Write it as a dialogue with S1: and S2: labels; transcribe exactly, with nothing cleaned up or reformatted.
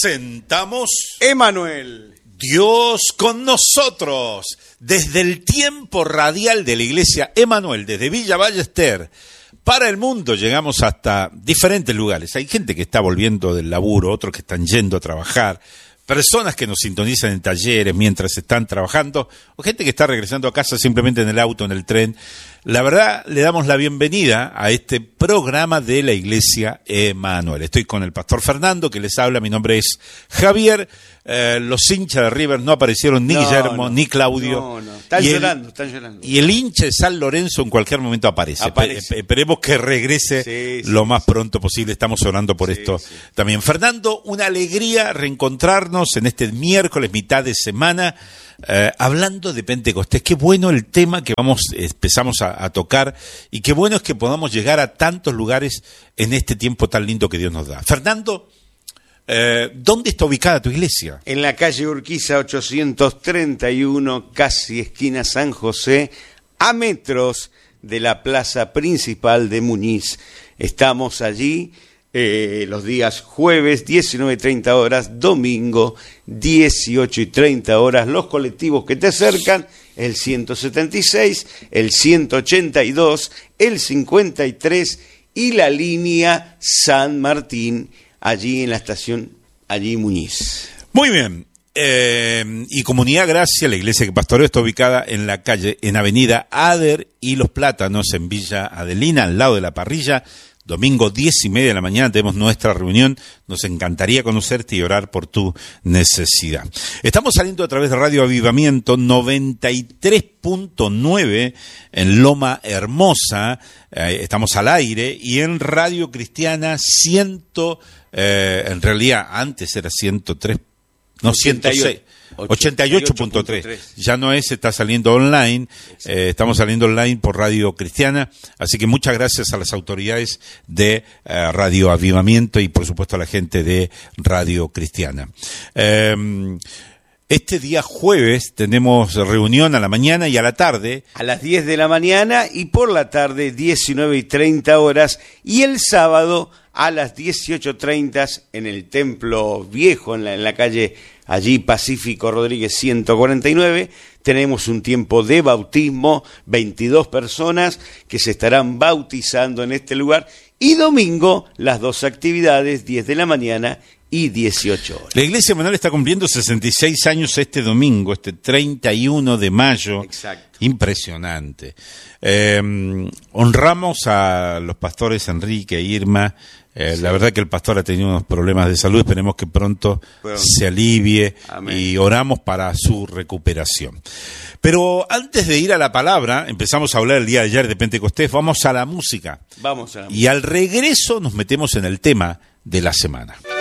S1: presentamos
S2: Emanuel,
S1: Dios con nosotros, desde el tiempo radial de la iglesia Emanuel, desde Villa Ballester, para el mundo. Llegamos hasta diferentes lugares. Hay gente que está volviendo del laburo, otros que están yendo a trabajar, personas que nos sintonizan en talleres mientras están trabajando, o gente que está regresando a casa simplemente en el auto, en el tren. La verdad, le damos la bienvenida a este programa de la iglesia Emanuel. Estoy con el pastor Fernando, que les habla. Mi nombre es Javier. Eh, los hinchas de River no aparecieron, ni no, Guillermo, no, ni Claudio.
S2: No, no, están
S1: y
S2: llorando,
S1: el,
S2: están llorando.
S1: Y el hincha de San Lorenzo en cualquier momento aparece.
S2: aparece.
S1: Esperemos que regrese
S2: sí,
S1: lo
S2: sí,
S1: más
S2: sí.
S1: pronto posible. Estamos orando por
S2: sí,
S1: esto
S2: sí.
S1: también. Fernando, una alegría reencontrarnos en este miércoles, mitad de semana, eh, hablando de Pentecostés. Qué bueno el tema que vamos empezamos a, a tocar, y qué bueno es que podamos llegar a tantos lugares en este tiempo tan lindo que Dios nos da. Fernando, Eh, ¿dónde está ubicada tu iglesia?
S2: En la calle Urquiza ochocientos treinta y uno, casi esquina San José, a metros de la plaza principal de Muñiz. Estamos allí eh, los días jueves, diecinueve y treinta horas, domingo, dieciocho y treinta horas. Los colectivos que te acercan, el ciento setenta y seis, el ciento ochenta y dos, el cincuenta y tres y la línea San Martín, allí en la estación, allí Muñiz.
S1: Muy bien. Eh, y Comunidad Gracia, la iglesia que pastoreo, está ubicada en la calle, en Avenida Ader y Los Plátanos, en Villa Adelina, al lado de la parrilla. Domingo diez y media de la mañana tenemos nuestra reunión. Nos encantaría conocerte y orar por tu necesidad. Estamos saliendo a través de Radio Avivamiento noventa y tres punto nueve en Loma Hermosa. Eh, estamos al aire. Y en Radio Cristiana cien, eh, en realidad antes era ciento tres, no ciento seis. ochenta y ocho punto tres, ya no es, está saliendo online, eh, estamos saliendo online por Radio Cristiana, así que muchas gracias a las autoridades de eh, Radio Avivamiento y por supuesto a la gente de Radio Cristiana. Eh, Este día jueves tenemos reunión a la mañana y a la tarde.
S2: A las diez de la mañana y por la tarde diecinueve y treinta horas. Y el sábado a las dieciocho treinta en el Templo Viejo, en la, en la calle allí Pacífico Rodríguez ciento cuarenta y nueve. Tenemos un tiempo de bautismo, veintidós personas que se estarán bautizando en este lugar. Y domingo las dos actividades, diez de la mañana y dieciocho horas.
S1: La Iglesia Emanuel está cumpliendo sesenta y seis años este domingo, este treinta y uno de mayo.
S2: Exacto.
S1: Impresionante. Eh, honramos a los pastores Enrique e Irma. Eh, sí. La verdad que el pastor ha tenido unos problemas de salud. Esperemos que pronto bueno, se alivie. Amén. Y oramos para su recuperación. Pero antes de ir a la palabra, empezamos a hablar el día de ayer de Pentecostés. Vamos a la música.
S2: Vamos a la música.
S1: Y al regreso nos metemos en el tema de la semana.